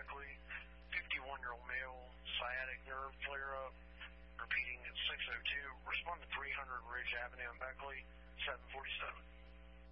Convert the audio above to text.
Beckley. 51-year-old male, sciatic nerve flare-up. Repeating at 602. Respond to 300 Ridge Avenue in Beckley, 747.